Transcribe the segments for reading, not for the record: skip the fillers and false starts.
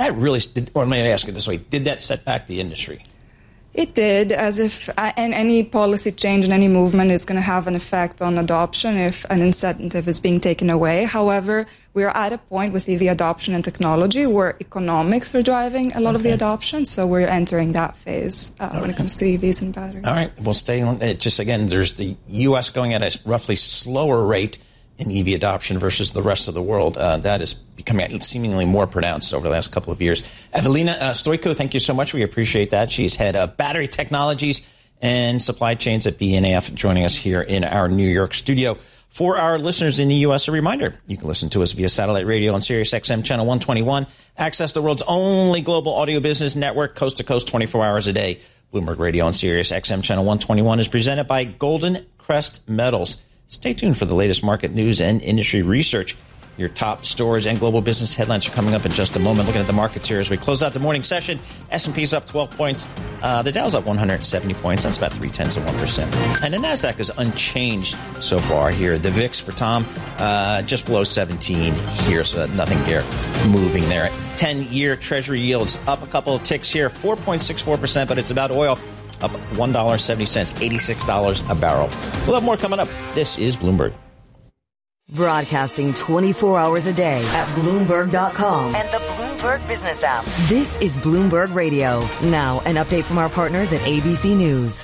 that really, or let me ask it this way, did that set back the industry? It did, as if and any policy change and any movement is going to have an effect on adoption if an incentive is being taken away. However, we are at a point with EV adoption and technology where economics are driving a lot of the adoption, so we're entering that phase when it comes to EVs and batteries. All right, we'll stay on it. Just again, there's the U.S. going at a roughly slower rate in EV adoption versus the rest of the world. That is becoming seemingly more pronounced over the last couple of years. Evelina Stoico, thank you so much. We appreciate that. She's head of battery technologies and supply chains at BNAF, joining us here in our New York studio. For our listeners in the U.S., a reminder, you can listen to us via satellite radio on Sirius XM channel 121. Access the world's only global audio business network, coast to coast, 24 hours a day. Bloomberg Radio on Sirius XM channel 121 is presented by Golden Crest Metals. Stay tuned for the latest market news and industry research. Your top stories and global business headlines are coming up in just a moment. Looking at the markets here as we close out the morning session. S&P's up 12 points. The Dow's up 170 points. That's about 0.3%. And the NASDAQ is unchanged so far here. The VIX for Tom, just below 17 here, so nothing here moving there. 10-year Treasury yields up a couple of ticks here, 4.64%, but it's about oil. Up $1.70, $86 a barrel. We'll have more coming up. This is Bloomberg. Broadcasting 24 hours a day at Bloomberg.com and the Bloomberg Business app. This is Bloomberg Radio. Now, an update from our partners at ABC News.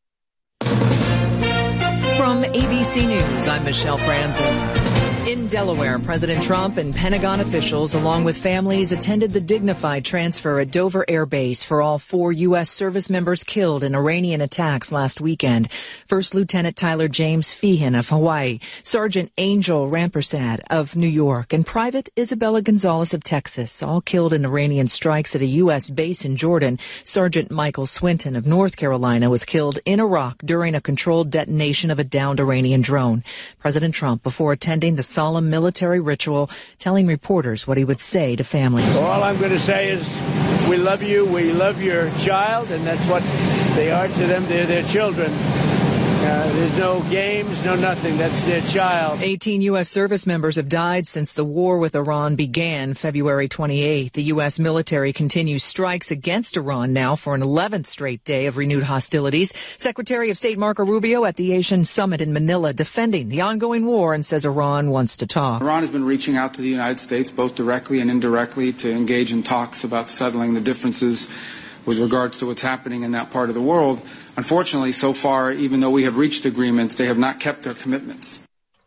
From ABC News, I'm Michelle Franzen. In Delaware, President Trump and Pentagon officials, along with families, attended the dignified transfer at Dover Air Base for all 4 U.S. service members killed in Iranian attacks last weekend. First Lieutenant Tyler James Feehan of Hawaii, Sergeant Angel Rampersad of New York, and Private Isabella Gonzalez of Texas, all killed in Iranian strikes at a U.S. base in Jordan. Sergeant Michael Swinton of North Carolina was killed in Iraq during a controlled detonation of a downed Iranian drone. President Trump, before attending the solemn military ritual, telling reporters what he would say to families. Well, all I'm going to say is we love you, we love your child, and that's what they are to them. They're their children. There's no games, no nothing. That's their child. 18 U.S. service members have died since the war with Iran began February 28th. The U.S. military continues strikes against Iran now for an 11th straight day of renewed hostilities. Secretary of State Marco Rubio at the Asian Summit in Manila defending the ongoing war and says Iran wants to talk. Iran has been reaching out to the United States, both directly and indirectly, to engage in talks about settling the differences with regards to what's happening in that part of the world. Unfortunately, so far, even though we have reached agreements, they have not kept their commitments.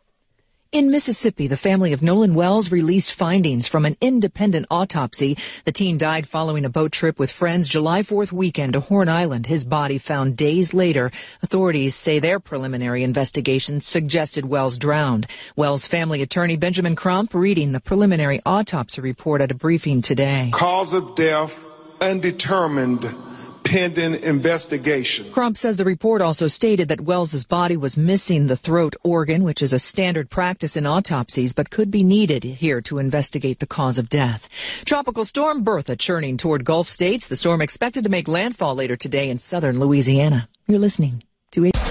In Mississippi, the family of Nolan Wells released findings from an independent autopsy. The teen died following a boat trip with friends July 4th weekend to Horn Island. His body found days later. Authorities say their preliminary investigation suggested Wells drowned. Wells' family attorney Benjamin Crump reading the preliminary autopsy report at a briefing today. Cause of death undetermined, pending investigation. Crump says the report also stated that Wells's body was missing the throat organ, which is a standard practice in autopsies, but could be needed here to investigate the cause of death. Tropical storm Bertha churning toward Gulf states. The storm expected to make landfall later today in southern Louisiana. You're listening to it.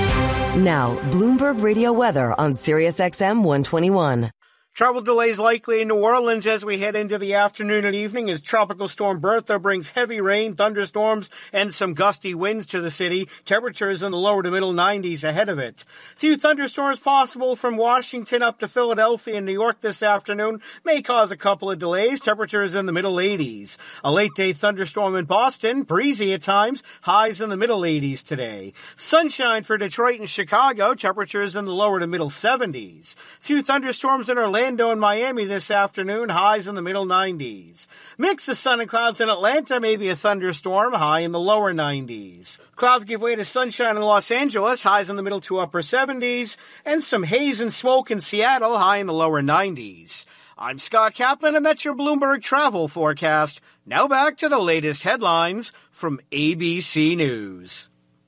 Now, Bloomberg Radio weather on Sirius XM 121. Travel delays likely in New Orleans as we head into the afternoon and evening as Tropical Storm Bertha brings heavy rain, thunderstorms, and some gusty winds to the city. Temperatures in the lower to middle 90s ahead of it. Few thunderstorms possible from Washington up to Philadelphia and New York this afternoon may cause a couple of delays. Temperatures in the middle 80s. A late-day thunderstorm in Boston, breezy at times, highs in the middle 80s today. Sunshine for Detroit and Chicago, temperatures in the lower to middle 70s. Few thunderstorms in Orlando and Miami this afternoon, highs in the middle 90s. Mix of sun and clouds in Atlanta, maybe a thunderstorm, high in the lower 90s. Clouds give way to sunshine in Los Angeles, highs in the middle to upper 70s, and some haze and smoke in Seattle, high in the lower 90s. I'm Scott Kaplan, and that's your Bloomberg travel forecast. Now back to the latest headlines from ABC News.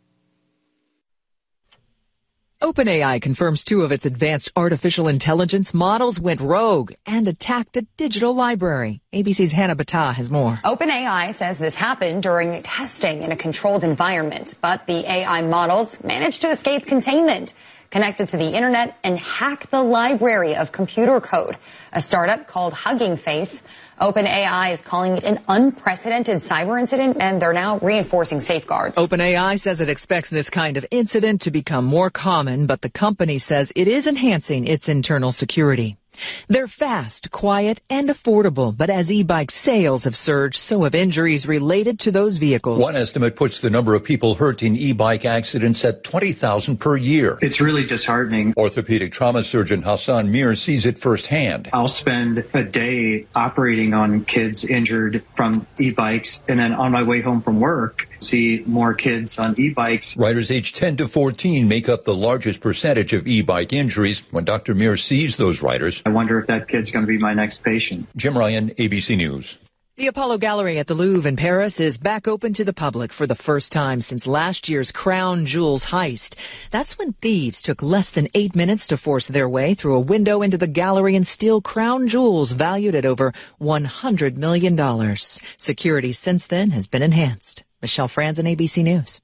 OpenAI confirms 2 of its advanced artificial intelligence models went rogue and attacked a digital library. ABC's Hannah Battah has more. OpenAI says this happened during testing in a controlled environment, but the AI models managed to escape containment, connected to the internet, and hack the library of computer code. A startup called Hugging Face. OpenAI is calling it an unprecedented cyber incident, and they're now reinforcing safeguards. OpenAI says it expects this kind of incident to become more common, but the company says it is enhancing its internal security. They're fast, quiet, and affordable, but as e-bike sales have surged, so have injuries related to those vehicles. One estimate puts the number of people hurt in e-bike accidents at 20,000 per year. It's really disheartening. Orthopedic trauma surgeon Hassan Mir sees it firsthand. I'll spend a day operating on kids injured from e-bikes, and then on my way home from work, see more kids on e-bikes. Riders aged 10 to 14 make up the largest percentage of e-bike injuries. When Dr. Mir sees those riders, I wonder if that kid's going to be my next patient. Jim Ryan, ABC News. The Apollo Gallery at the Louvre in Paris is back open to the public for the first time since last year's Crown Jewels heist. That's when thieves took less than 8 minutes to force their way through a window into the gallery and steal crown jewels valued at over $100 million. Security since then has been enhanced. Michelle Franzen, ABC News.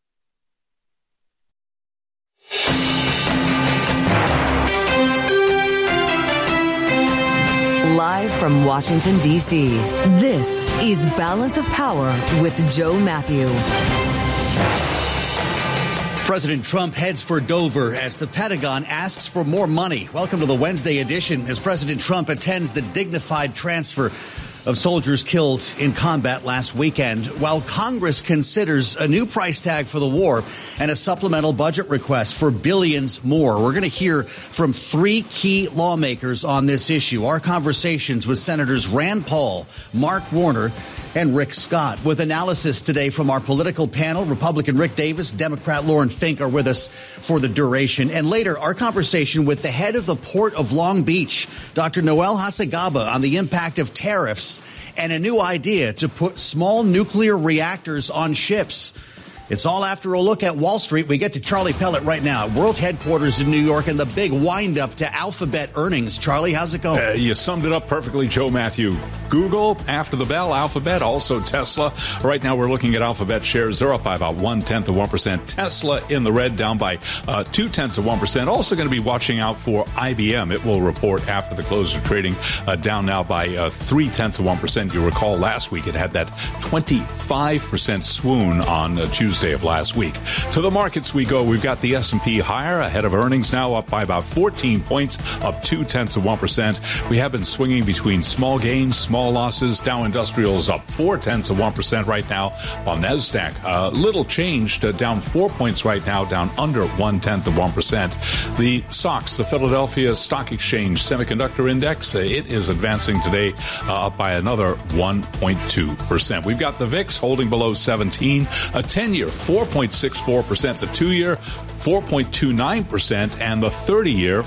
Live from Washington, D.C., this is Balance of Power with Joe Matthew. President Trump heads for Dover as the Pentagon asks for more money. Welcome to the Wednesday edition as President Trump attends the dignified transfer of soldiers killed in combat last weekend, while Congress considers a new price tag for the war and a supplemental budget request for billions more. We're going to hear from three key lawmakers on this issue. Our conversations with Senators Rand Paul, Mark Warner, and Rick Scott. With analysis today from our political panel, Republican Rick Davis, Democrat Lauren Fink are with us for the duration. And later, our conversation with the head of the Port of Long Beach, Dr. Noel Hasegaba, on the impact of tariffs and a new idea to put small nuclear reactors on ships. It's all after a look at Wall Street. We get to Charlie Pellet right now at World Headquarters in New York and the big wind-up to Alphabet earnings. Charlie, how's it going? You summed it up perfectly, Joe Matthew. Google, after the bell, Alphabet, also Tesla. Right now we're looking at Alphabet shares. They're up by about 0.1%. Tesla in the red, down by 0.2%. Also going to be watching out for IBM. It will report after the close of trading, down now by 0.3%. You recall last week it had that 25% swoon on Tuesday of last week. To the markets we go. We've got the S&P higher ahead of earnings, now up by about 14 points, up 0.2%. We have been swinging between small gains, small losses. Dow Industrials up 0.4% right now, while NASDAQ little changed, down 4 points right now, down under 0.1%. The SOX, the Philadelphia Stock Exchange Semiconductor Index, it is advancing today, up by another 1.2%. We've got the VIX holding below 17, a 10-year 4.64%, the 2-year 4.29%, and the 30-year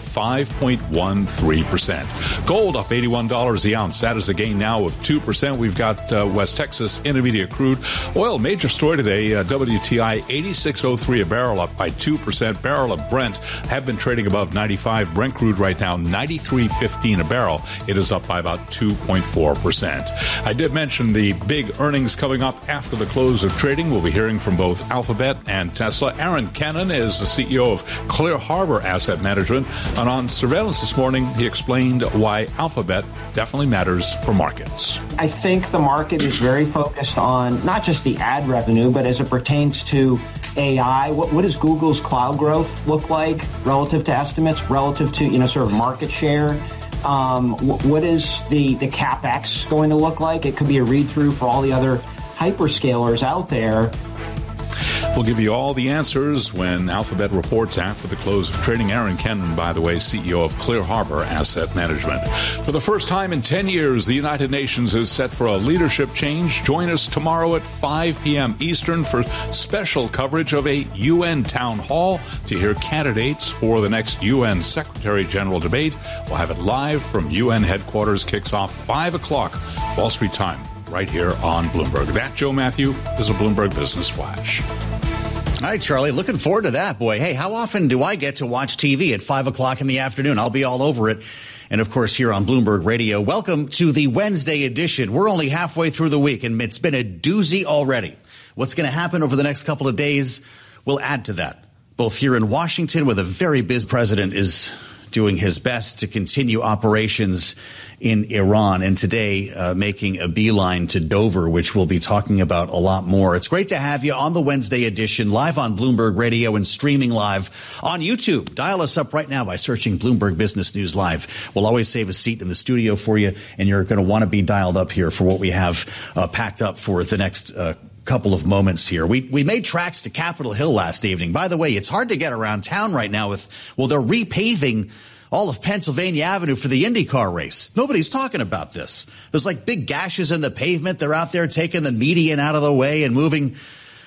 5.13%. Gold up $81 the ounce. That is a gain now of 2%. We've got West Texas Intermediate crude oil. Major story today, WTI 86.03 a barrel, up by 2%. Barrel of Brent have been trading above 95. Brent crude right now 93.15 a barrel. It is up by about 2.4%. I did mention the big earnings coming up after the close of trading. We'll be hearing from both Alphabet and Tesla. Aaron Cannon is the CEO of Clear Harbor Asset Management. And on surveillance this morning, he explained why Alphabet definitely matters for markets. I think the market is very focused on not just the ad revenue, but as it pertains to AI, what does Google's cloud growth look like relative to estimates, relative to, sort of market share? What is the CapEx going to look like? It could be a read-through for all the other hyperscalers out there. We'll give you all the answers when Alphabet reports after the close of trading. Aaron Cannon, by the way, CEO of Clear Harbor Asset Management. For the first time in 10 years, the United Nations is set for a leadership change. Join us tomorrow at 5 p.m. Eastern for special coverage of a UN town hall to hear candidates for the next UN Secretary General debate. We'll have it live from UN headquarters. Kicks off 5 o'clock Wall Street time, right here on Bloomberg. That, Joe Matthew, is a Bloomberg Business Flash. All right, Charlie, looking forward to that, boy. Hey, how often do I get to watch TV at 5 o'clock in the afternoon? I'll be all over it. and, of course, here on Bloomberg Radio. Welcome to the Wednesday edition. We're only halfway through the week, and it's been a doozy already. What's going to happen over the next couple of days will add to that, both here in Washington, where the very busy president is doing his best to continue operations in Iran, and today making a beeline to Dover, which we'll be talking about a lot more. It's great to have you on the Wednesday edition, live on Bloomberg Radio and streaming live on YouTube. Dial us up right now by searching Bloomberg Business News Live. We'll always save a seat in the studio for you, and you're going to want to be dialed up here for what we have packed up for the next couple of moments here. We made tracks to Capitol Hill last evening. By the way, it's hard to get around town right now they're repaving all of Pennsylvania Avenue for the IndyCar race. Nobody's talking about this. There's like big gashes in the pavement. They're out there taking the median out of the way and moving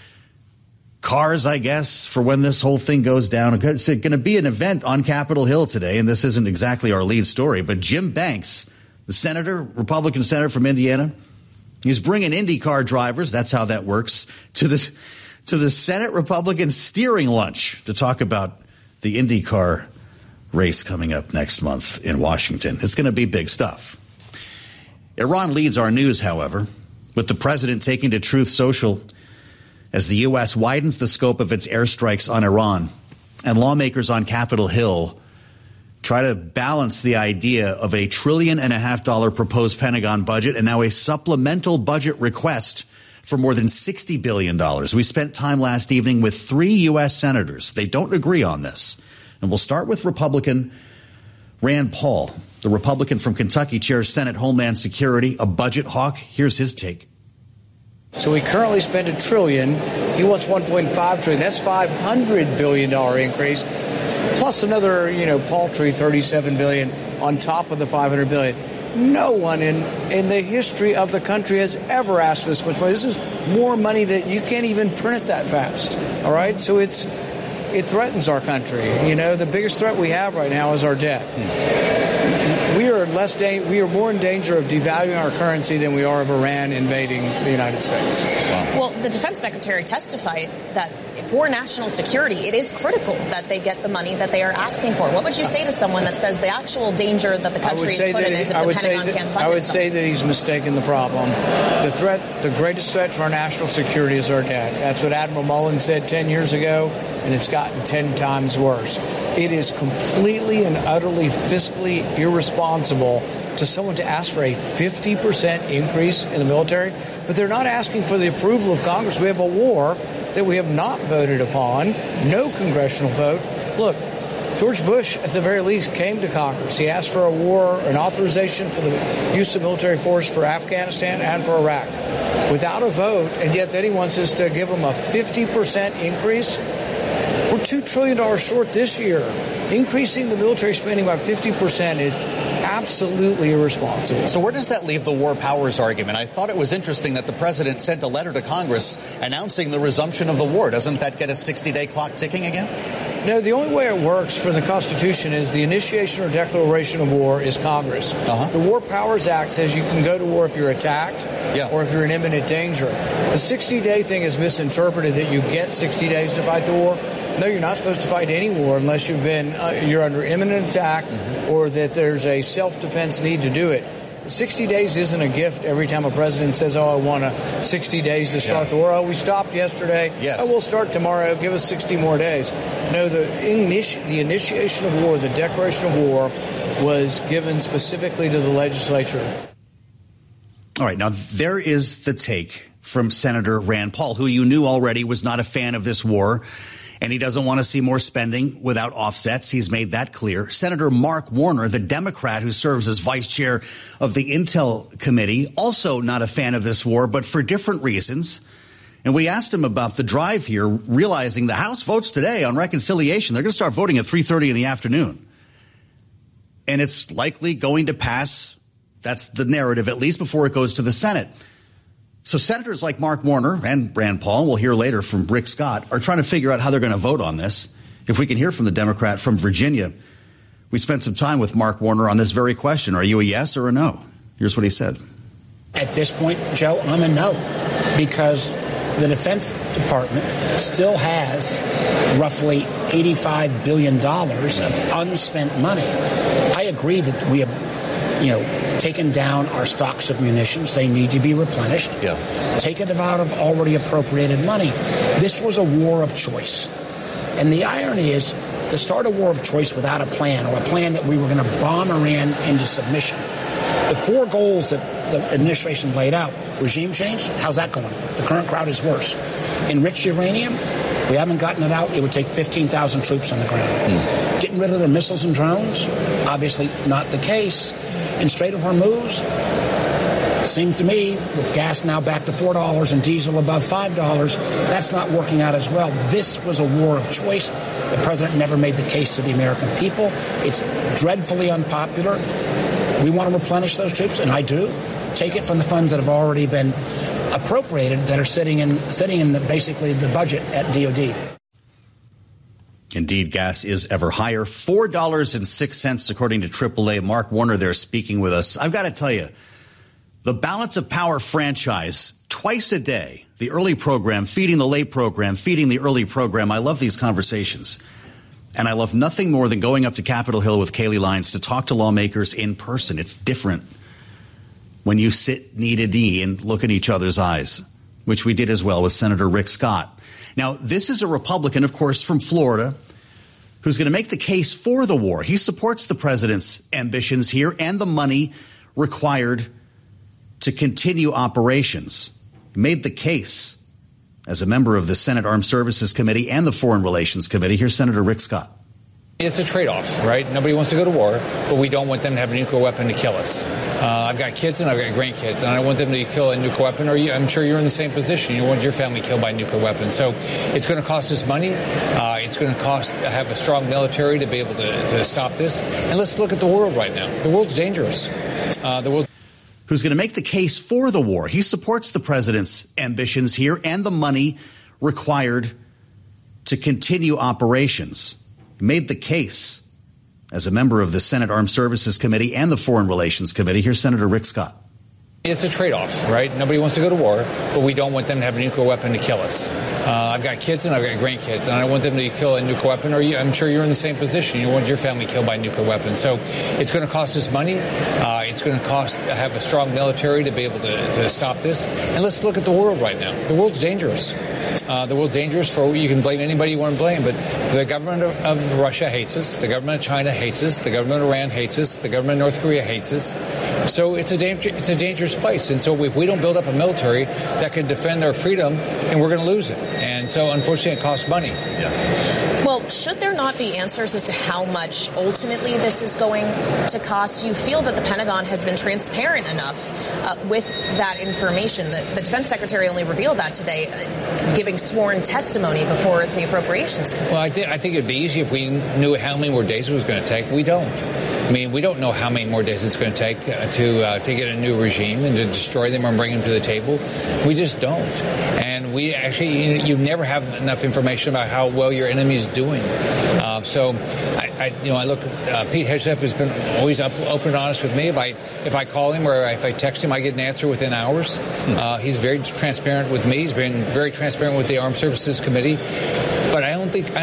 cars, I guess, for when this whole thing goes down. It's going to be an event on Capitol Hill today, and this isn't exactly our lead story, but Jim Banks, the senator, Republican senator from Indiana, he's bringing IndyCar drivers, that's how that works, to the Senate Republican steering lunch to talk about the IndyCar race coming up next month in Washington. It's going to be big stuff. Iran leads our news, however, with the president taking to Truth Social as the U.S. widens the scope of its airstrikes on Iran, and lawmakers on Capitol Hill try to balance the idea of $1.5 trillion proposed Pentagon budget and now a supplemental budget request for more than $60 billion. We spent time last evening with 3 U.S. senators. They don't agree on this. And we'll start with Republican Rand Paul. The Republican from Kentucky chairs Senate Homeland Security, a budget hawk. Here's his take. So we currently spend $1 trillion. He wants $1.5 trillion. That's $500 billion increase, plus another, paltry $37 billion on top of the $500 billion. No one in the history of the country has ever asked for this much money. This is more money that you can't even print it that fast. All right, so it threatens our country. The biggest threat we have right now is our debt. We are more in danger of devaluing our currency than we are of Iran invading the United States. Well, the defense secretary testified that for national security, it is critical that they get the money that they are asking for. What would you say to someone that says the actual danger that the country is put in is if the Pentagon can't fund it? I would say that he's mistaken the problem. The greatest threat to our national security is our debt. That's what Admiral Mullen said 10 years ago, and it's gotten 10 times worse. It is completely and utterly fiscally irresponsible to someone to ask for a 50% increase in the military, but they're not asking for the approval of Congress. We have a war that we have not voted upon, no congressional vote. Look, George Bush, at the very least, came to Congress. He asked for an authorization for the use of military force for Afghanistan and for Iraq without a vote, and yet then he wants us to give him a 50% increase. We're $2 trillion short this year. Increasing the military spending by 50% is absolutely irresponsible. So where does that leave the war powers argument? I thought it was interesting that the president sent a letter to Congress announcing the resumption of the war. Doesn't that get a 60-day clock ticking again? No, the only way it works for the Constitution is the initiation or declaration of war is Congress. The War Powers Act says you can go to war if you're attacked or if you're in imminent danger. The 60-day thing is misinterpreted that you get 60 days to fight the war. No, you're not supposed to fight any war unless you're under imminent attack or that there's a self-defense need to do it. 60 days isn't a gift every time a president says, I want 60 days to start the war. Oh, we stopped yesterday. Yes. Oh, we'll start tomorrow. Give us 60 more days. No, the initiation of war, the declaration of war, was given specifically to the legislature. All right. Now, there is the take from Senator Rand Paul, who you knew already was not a fan of this war. And he doesn't want to see more spending without offsets. He's made that clear. Senator Mark Warner, the Democrat who serves as vice chair of the Intel Committee, also not a fan of this war, but for different reasons. And we asked him about the drive here, realizing the House votes today on reconciliation. They're going to start voting at 3:30 in the afternoon. And it's likely going to pass. That's the narrative, at least before it goes to the Senate. So senators like Mark Warner and Rand Paul, we'll hear later from Rick Scott, are trying to figure out how they're going to vote on this. If we can hear from the Democrat from Virginia, we spent some time with Mark Warner on this very question. Are you a yes or a no? Here's what he said. At this point, Joe, I'm a no, because the Defense Department still has roughly $85 billion of unspent money. I agree that we have, taken down our stocks of munitions. They need to be replenished. Yeah. Taken it out of already appropriated money. This was a war of choice. And the irony is, to start a war of choice without a plan, or a plan that we were going to bomb Iran into submission. The 4 goals that the administration laid out: regime change, how's that going? The current crowd is worse. Enriched uranium, we haven't gotten it out. It would take 15,000 troops on the ground. Getting rid of their missiles and drones, obviously not the case. In Strait of Hormuz, seems to me, with gas now back to $4 and diesel above $5, that's not working out as well. This was a war of choice. The president never made the case to the American people. It's dreadfully unpopular. We want to replenish those troops, and I do. Take it from the funds that have already been appropriated, that are sitting in basically the budget at DOD. Indeed, gas is ever higher. $4.06, according to AAA. Mark Warner there speaking with us. I've got to tell you, the Balance of Power franchise, twice a day, the early program, feeding the late program, feeding the early program. I love these conversations. And I love nothing more than going up to Capitol Hill with Kayleigh Lyons to talk to lawmakers in person. It's different when you sit knee to knee and look in each other's eyes, which we did as well with Senator Rick Scott. Now, this is a Republican, of course, from Florida, who's going to make the case for the war. He supports the president's ambitions here and the money required to continue operations. He made the case as a member of the Senate Armed Services Committee and the Foreign Relations Committee. Here's Senator Rick Scott. It's a trade-off, right? Nobody wants to go to war, but we don't want them to have a nuclear weapon to kill us. I've got kids and I've got grandkids, and I don't want them to kill a nuclear weapon, or I'm sure you're in the same position. You want your family killed by a nuclear weapon. So it's going to cost us money. It's going to cost to have a strong military to be able to stop this. And let's look at the world right now. The world's dangerous. Who's going to make the case for the war. He supports the president's ambitions here and the money required to continue operations. He made the case as a member of the Senate Armed Services Committee and the Foreign Relations Committee. Here's Senator Rick Scott. It's a trade-off, right? Nobody wants to go to war, but we don't want them to have a nuclear weapon to kill us. I've got kids and I've got grandkids, and I don't want them to kill a nuclear weapon, or I'm sure you're in the same position. You want your family killed by a nuclear weapon. So it's going to cost us money. It's going to cost to have a strong military to be able to stop this. And let's look at the world right now. The world's dangerous. The world's dangerous for, you can blame anybody you want to blame, but the government of Russia hates us. The government of China hates us. The government of Iran hates us. The government of North Korea hates us. So it's a dangerous place. And so if we don't build up a military that can defend our freedom, then we're going to lose it. And so, unfortunately, it costs money. Yeah. Well, should there not be answers as to how much ultimately this is going to cost? Do you feel that the Pentagon has been transparent enough with that information? The Defense Secretary only revealed that today, giving sworn testimony before the Appropriations Committee. Well, I think it would be easy if we knew how many more days it was going to take. We don't. I mean, we don't know how many more days it's going to take to get a new regime and to destroy them or bring them to the table. We just don't. And we actually, you never have enough information about how well your enemy is doing. So I look. Pete Hegseth has been always open and honest with me. If I call him or if I text him, I get an answer within hours. He's very transparent with me. He's been very transparent with the Armed Services Committee. But I don't think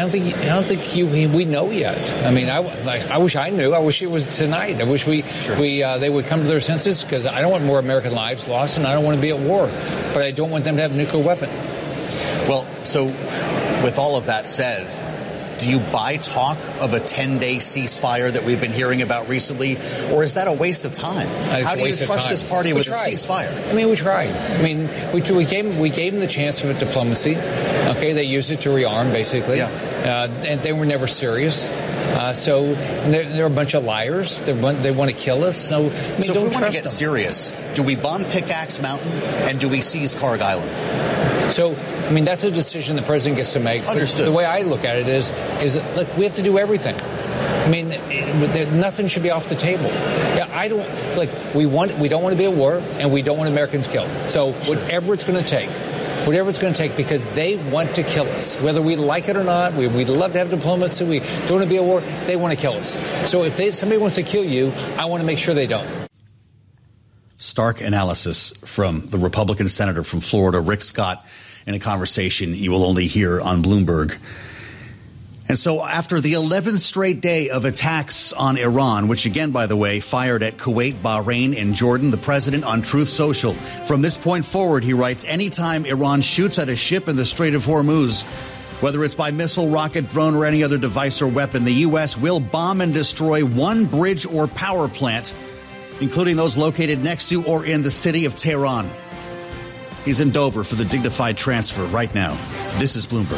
we know yet. I mean, I wish I knew. I wish it was tonight. I wish they would come to their senses, because I don't want more American lives lost, and I don't want to be at war. But I don't want them to have a nuclear weapon. Well, so with all of that said, do you buy talk of a 10-day ceasefire that we've been hearing about recently, or is that a waste of time? How do you trust this party with a ceasefire? I mean, we tried. I mean, we gave them the chance of diplomacy. Okay, they used it to rearm, basically. Yeah. And they were never serious. So they're a bunch of liars. They want to kill us. So if we want to get serious, do we bomb Pickaxe Mountain and do we seize Karg Island? So, I mean, that's a decision the president gets to make. Understood. The way I look at it is look, we have to do everything. I mean, nothing should be off the table. Yeah, we don't want to be at war, and we don't want Americans killed. So whatever it's going to take, because they want to kill us. Whether we like it or not, we'd love to have diplomacy, we don't want to be at war, they want to kill us. So if somebody wants to kill you, I want to make sure they don't. Stark analysis from the Republican senator from Florida, Rick Scott, in a conversation you will only hear on Bloomberg. And so after the 11th straight day of attacks on Iran, which again, by the way, fired at Kuwait, Bahrain, and Jordan, the president on Truth Social, from this point forward, he writes, anytime Iran shoots at a ship in the Strait of Hormuz, whether it's by missile, rocket, drone, or any other device or weapon, the U.S. will bomb and destroy one bridge or power plant, including those located next to or in the city of Tehran. He's in Dover for the dignified transfer right now. This is Bloomberg.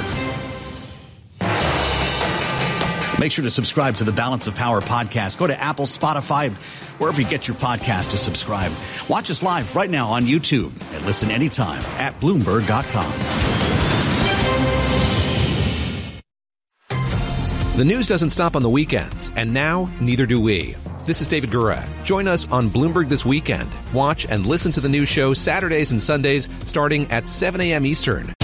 Make sure to subscribe to the Balance of Power podcast. Go to Apple, Spotify, wherever you get your podcast to subscribe. Watch us live right now on YouTube and listen anytime at Bloomberg.com. The news doesn't stop on the weekends, and now neither do we. This is David Gura. Join us on Bloomberg This Weekend. Watch and listen to the news show Saturdays and Sundays starting at 7 a.m. Eastern.